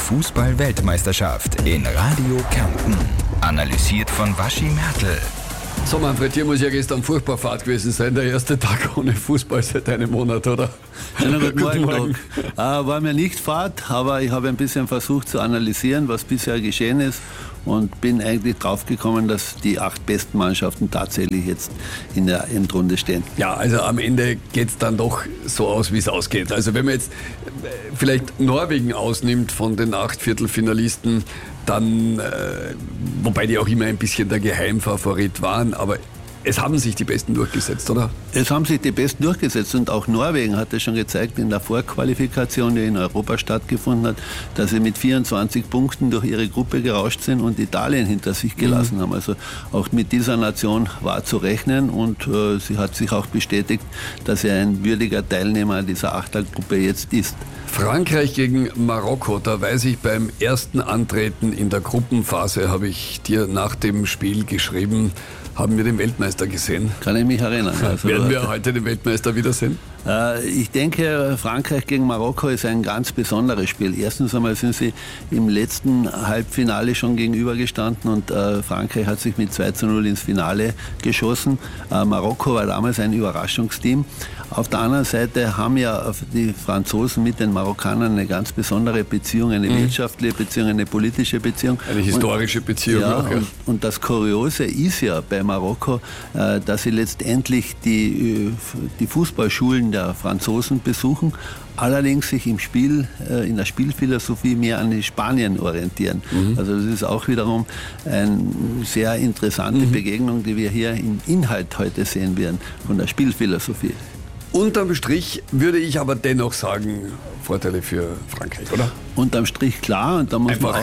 Fußball-Weltmeisterschaft in Radio Kärnten. Analysiert von Waschi Mertl. So, Manfred, hier muss ja gestern furchtbar Fahrt gewesen sein. Der erste Tag ohne Fußball seit einem Monat, oder? Schönen guten Morgen. War mir nicht Fahrt, aber ich habe ein bisschen versucht zu analysieren, was bisher geschehen ist. Und bin eigentlich draufgekommen, dass die 8 besten Mannschaften tatsächlich jetzt in der Endrunde stehen. Ja, also am Ende geht es dann doch so aus, wie es ausgeht. Also wenn man jetzt vielleicht Norwegen ausnimmt von den 8 Viertelfinalisten, dann, wobei die auch immer ein bisschen der Geheimfavorit waren, aber es haben sich die Besten durchgesetzt, oder? Es haben sich die Besten durchgesetzt und auch Norwegen hat es schon gezeigt in der Vorqualifikation, die in Europa stattgefunden hat, dass sie mit 24 Punkten durch ihre Gruppe gerauscht sind und Italien hinter sich gelassen haben. Also auch mit dieser Nation war zu rechnen und sie hat sich auch bestätigt, dass sie ein würdiger Teilnehmer dieser Achtergruppe jetzt ist. Frankreich gegen Marokko, da weiß ich, beim ersten Antreten in der Gruppenphase habe ich dir nach dem Spiel geschrieben, haben wir den Weltmeister gesehen. Kann ich mich erinnern. Also werden wir heute den Weltmeister wiedersehen? Ich denke, Frankreich gegen Marokko ist ein ganz besonderes Spiel. Erstens einmal sind sie im letzten Halbfinale schon gegenübergestanden und Frankreich hat sich mit 2:0 ins Finale geschossen. Marokko war damals ein Überraschungsteam. Auf der anderen Seite haben ja die Franzosen mit den Marokkanern eine ganz besondere Beziehung, eine wirtschaftliche Beziehung, eine politische Beziehung. Eine historische Beziehung auch, ja. Und das Kuriose ist ja bei Marokko, dass sie letztendlich die Fußballschulen der Franzosen besuchen, allerdings sich im Spiel, in der Spielphilosophie mehr an Spanien orientieren. Also das ist auch wiederum eine sehr interessante Begegnung, die wir hier im Inhalt heute sehen werden, von der Spielphilosophie. Unterm Strich würde ich aber dennoch sagen, Vorteile für Frankreich, oder? Unterm Strich klar, und da muss man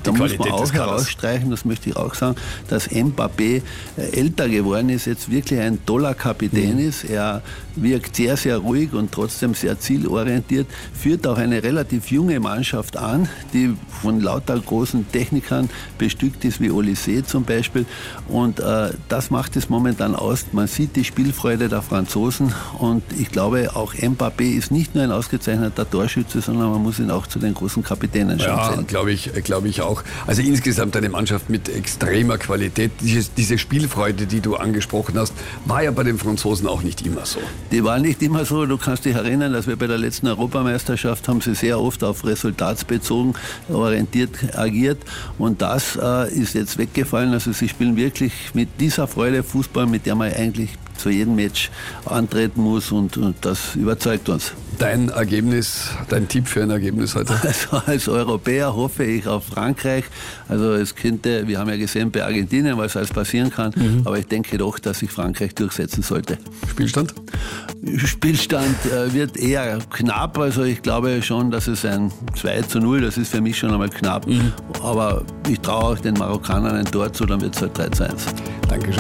auch herausstreichen, das möchte ich auch sagen, dass Mbappé älter geworden ist, jetzt wirklich ein toller Kapitän ist. Er wirkt sehr, sehr ruhig und trotzdem sehr zielorientiert, führt auch eine relativ junge Mannschaft an, die von lauter großen Technikern bestückt ist, wie Olysée zum Beispiel. Und das macht es momentan aus. Man sieht die Spielfreude der Franzosen und ich glaube, auch Mbappé ist nicht nur ein ausgezeichneter Torschütze, sondern man muss ihn auch zu den großen Kapitänen schon zählen. Ja, glaube ich auch. Also insgesamt eine Mannschaft mit extremer Qualität. Diese Spielfreude, die du angesprochen hast, war ja bei den Franzosen auch nicht immer so. Die war nicht immer so. Du kannst dich erinnern, dass wir bei der letzten Europameisterschaft haben sie sehr oft auf resultatsbezogen orientiert agiert. Und das ist jetzt weggefallen. Also sie spielen wirklich mit dieser Freude Fußball, mit der man eigentlich zu jedem Match antreten muss und das überzeugt uns. Dein Tipp für ein Ergebnis heute? Also als Europäer hoffe ich auf Frankreich. Also wir haben ja gesehen bei Argentinien, was alles passieren kann, aber ich denke doch, dass sich Frankreich durchsetzen sollte. Spielstand? Spielstand wird eher knapp, also ich glaube schon, dass es ein 2:0, das ist für mich schon einmal knapp, aber ich traue auch den Marokkanern ein Tor zu, dann wird es halt 3:1. Dankeschön.